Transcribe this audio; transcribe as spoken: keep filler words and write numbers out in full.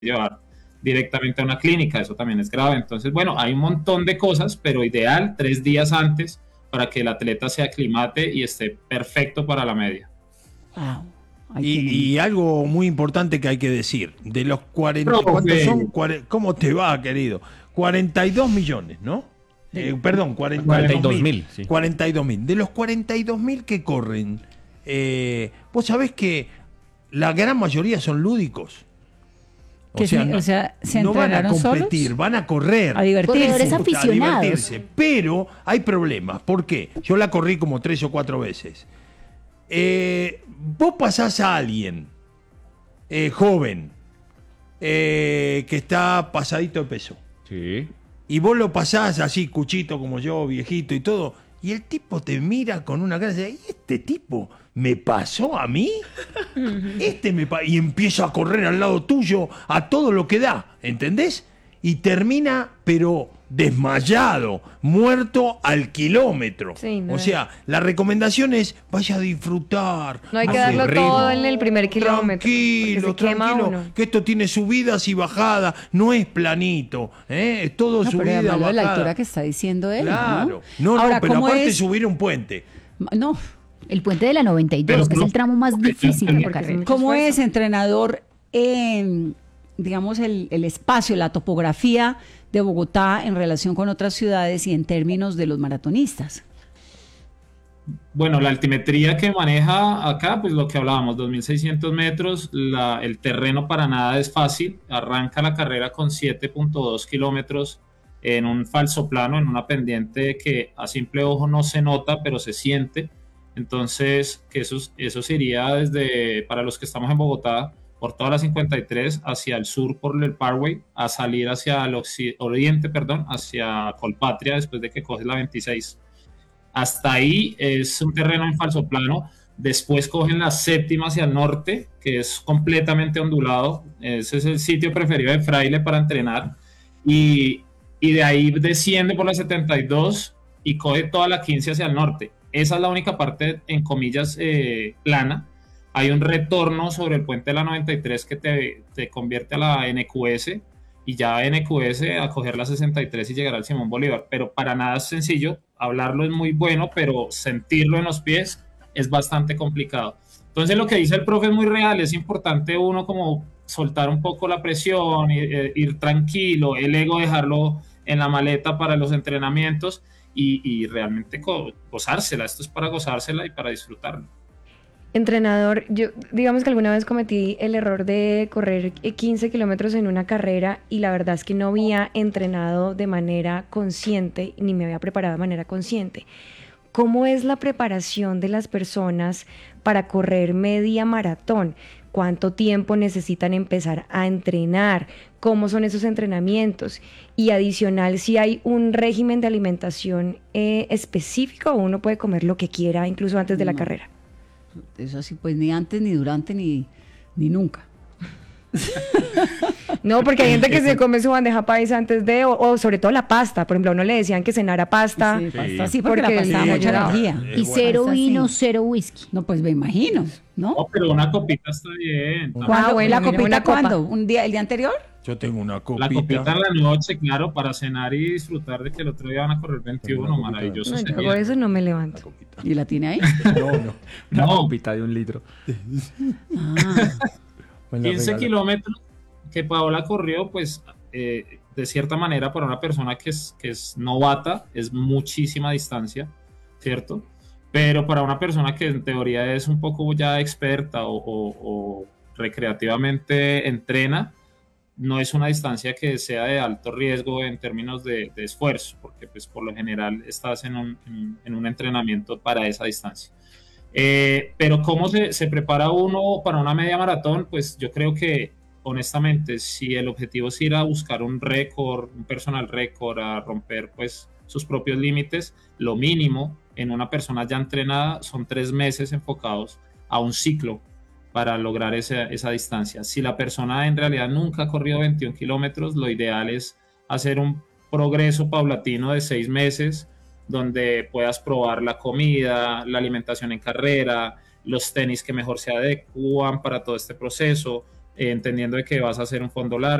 llevar directamente a una clínica, eso también es grave. Entonces, bueno, hay un montón de cosas, pero ideal tres días antes para que el atleta se aclimate y esté perfecto para la media. Wow. Y, y algo muy importante que hay que decir, de los cuarenta, ¿cuántos son? ¿Cómo te va, querido? cuarenta y dos millones, ¿no? Eh, perdón, cuarenta y dos mil. Sí. cuarenta y dos mil. De los cuarenta y dos mil que corren, eh, vos sabés que la gran mayoría son lúdicos. O sea, no, o sea, ¿se no van a competir, solos? Van a correr. A divertirse. Corredores aficionados. A divertirse. Pero hay problemas. ¿Por qué? Yo la corrí como tres o cuatro veces. Eh, vos pasás a alguien eh, joven eh, que está pasadito de peso. Sí. Y vos lo pasás así, cuchito como yo, viejito y todo. Y el tipo te mira con una cara de, ¿y este tipo me pasó a mí? Este me pa-? Y empieza a correr al lado tuyo a todo lo que da, ¿entendés? Y termina, pero desmayado, muerto al kilómetro. Sí, no o sea, la recomendación es vaya a disfrutar. No hay que darlo ritmo, todo en el primer kilómetro. Tranquilo, tranquilo, que esto tiene subidas y bajadas, no es planito, ¿eh? Es todo no, subida, pero bajada. La altura que está diciendo él, claro. No, no, Ahora, no pero aparte es? subir un puente. No. El puente de la noventa y dos, pero, que es el tramo más difícil de la carrera. ¿Cómo es, entrenador, eh, digamos, el, el espacio, la topografía de Bogotá en relación con otras ciudades y en términos de los maratonistas? Bueno, la altimetría que maneja acá, pues lo que hablábamos, dos mil seiscientos metros, la, el terreno para nada es fácil, arranca la carrera con siete punto dos kilómetros en un falso plano, en una pendiente que a simple ojo no se nota, pero se siente. Entonces, que eso, eso sería desde, para los que estamos en Bogotá, por toda la cincuenta y tres hacia el sur por el Parkway, a salir hacia el oriente, perdón, hacia Colpatria después de que coges la veintiséis. Hasta ahí es un terreno en falso plano. Después cogen la séptima hacia el norte, que es completamente ondulado. Ese es el sitio preferido de Fraile para entrenar. Y, y de ahí desciende por la setenta y dos y coge toda la quince hacia el norte. Esa es la única parte, en comillas, eh, plana. Hay un retorno sobre el puente de la noventa y tres que te, te convierte a la N Q S y ya N Q S a coger la sesenta y tres y llegar al Simón Bolívar. Pero para nada es sencillo. Hablarlo es muy bueno, pero sentirlo en los pies es bastante complicado. Entonces lo que dice el profe es muy real. Es importante uno como soltar un poco la presión, ir, ir tranquilo, el ego dejarlo en la maleta para los entrenamientos y, y realmente gozársela. Esto es para gozársela y para disfrutarlo. Entrenador, yo digamos que alguna vez cometí el error de correr quince kilómetros en una carrera y la verdad es que no había entrenado de manera consciente ni me había preparado de manera consciente. ¿Cómo es la preparación de las personas para correr media maratón? ¿Cuánto tiempo necesitan empezar a entrenar? ¿Cómo son esos entrenamientos? Y adicional, si hay un régimen de alimentación eh, específico o uno puede comer lo que quiera incluso antes de la no. carrera. Eso así, pues ni antes, ni durante, ni, ni nunca. No, porque hay gente que se come su bandeja paisa antes de, o, o sobre todo la pasta. Por ejemplo, a uno le decían que cenara pasta. Sí, pasta, sí, sí porque, porque la pasta da mucha energía. Y cero vino, cero whisky. No, pues me imagino, ¿no? No, pero una copita está bien. ¿Cuándo? bueno, ¿La mira, copita una copa. cuándo? ¿Un día, el día anterior? Yo tengo una copita. La copita en la noche, claro, para cenar y disfrutar de que el otro día van a correr veintiuno, maravilloso. No, yo por eso no me levanto. ¿Y la tiene ahí? No, no. Una No. copita de un litro. Ah. quince kilómetros que Paola corrió, pues eh, de cierta manera para una persona que es, que es novata es muchísima distancia, ¿cierto? Pero para una persona que en teoría es un poco ya experta o, o, o recreativamente entrena, no es una distancia que sea de alto riesgo en términos de, de esfuerzo, porque pues por lo general estás en un, en, en un entrenamiento para esa distancia. Eh, pero ¿cómo se, se prepara uno para una media maratón? Pues yo creo que honestamente, si el objetivo es ir a buscar un récord, un personal récord, a romper pues sus propios límites, lo mínimo en una persona ya entrenada son tres meses enfocados a un ciclo para lograr esa, esa distancia. Si la persona en realidad nunca ha corrido veintiún kilómetros, lo ideal es hacer un progreso paulatino de seis meses donde puedas probar la comida, la alimentación en carrera, los tenis que mejor se adecuan para todo este proceso, eh, entendiendo de que vas a hacer un fondo largo,